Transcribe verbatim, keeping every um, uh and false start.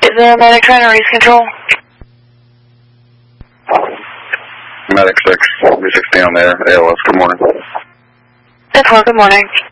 Is there a medic trying to reach control? Medic six, B sixteen on there, A L S, good morning. ten four, good morning.